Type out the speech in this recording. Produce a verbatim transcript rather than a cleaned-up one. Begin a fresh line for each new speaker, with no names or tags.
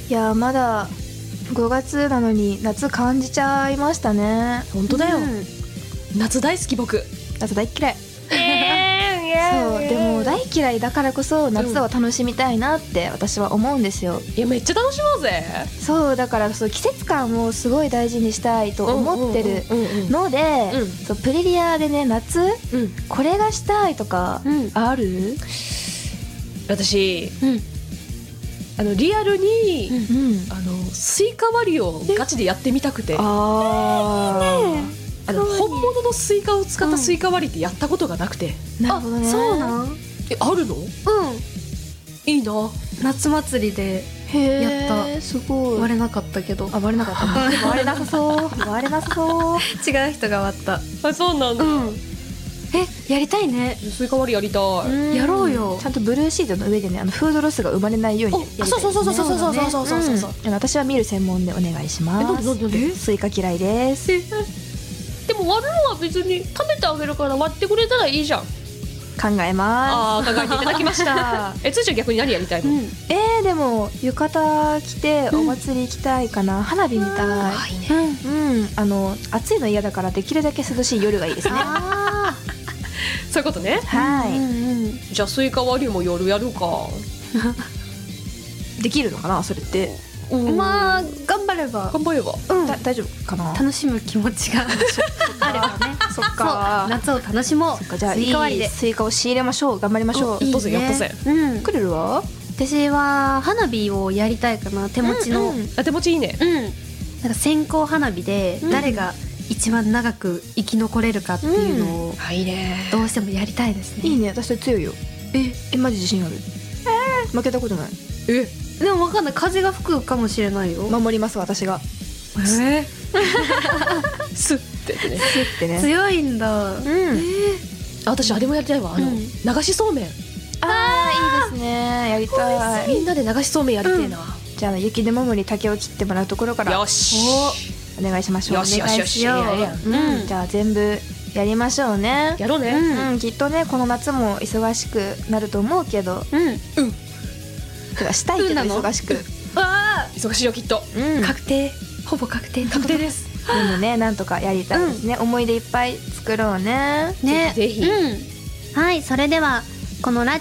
いやまだごがつなのに夏感じちゃいましたね。
本当だよ、
うん、
夏大好き僕。
夏大嫌い。
え
そうでも大嫌いだからこそ夏を楽しみたいなって私は思うんですよ。
いやめっちゃ楽しもうぜ。
そうだからそう季節感をすごい大事にしたいと思ってるので、
うん
そうプレリアでね夏、
うん、
これがしたいとか
うん
ある？
私
うん
あのリアルに、
うん
あのスイカ割りをガチでやってみたくて、あ
あ
の本物のスイカを使ったスイカ割りってやったことがなくて、
ーなるほどね。
そうなん？
えあるの？
うん
いいな。
夏祭りで
へー
やった
すごい。
割れなかったけど、
あ割れなかった割れなさそう割れなさそう。
違う人が割った。
あそうなんだ、
うんえやりたいね。
スイカ割りやりたい。
ん
やろうよ
ちゃんとブルーシートの上でねあのフードロスが生まれないようにやりたいですね。
そうそうそうそうそうそうそうそうそうそう、
うんあの私は見る専門でお願いします。
えなんでなんでなんで
スイカ嫌いです。
でも割るのは別に食べてあげるから割ってくれたらいいじゃん。
考えま
ああ考えていただきましたえつーちゃん逆に何やりたいの？
うん
す。えー、でも浴衣着てお祭り行きたいかな、花火見たい。
あいいね。
うんあの暑いの嫌だからできるだけ涼しい夜がいいですね。
あ
そういうことね。
はい、
ーうんうん
じゃあスイカ割りも夜やるか。
できるのかなそれって。
まあ頑張れば、
頑張れば。
うん、
だ大丈夫かな。
楽しむ気持ちがあればね。
そっ
そう
か
夏を楽しもう。
そっかじゃあ
スイカ割りで
いいスイカを仕入れましょう。頑張りましょう。
いいね
やったぜやったぜ。
うん、
クルルは
私は花火をやりたいかな。手持ちの、うん
うんうん
あ手持ちいいね。
なんか線香花火で
うん
誰が一番長く生き残れるかっていうのを
あいいね。
どうしてもやりたいですね。
いいね私それ強いよ。
え
えマジ自信ある。負けたことない。
え
でも分かんない、風が吹くかもしれないよ。
守ります私が。
えすってね。
スッてね。
強いんだ。
うん。
あ私あれもやりたいわ。あの、
うん
流しそうめん。
あーいいですねやりたい。
みんなで流しそうめんやりてえな。
じゃあ雪で守り竹を切ってもらうところから
よし。
お願いしましょう。
よしよしよし
お願いしよう
やるやん
うんじゃあ全部やりましょうね。
やろうね。
うんきっとねこの夏も忙しくなると思うけど
うん
てかしたいけど
うんなの
忙しく
あ
忙しいよきっと。
うん
確定、ほぼ確定。
確定です。
でもねなんとかやりたいですね、思い出いっぱい作ろうね。
ね。
ぜひぜひ
うん、はい、それではこのラ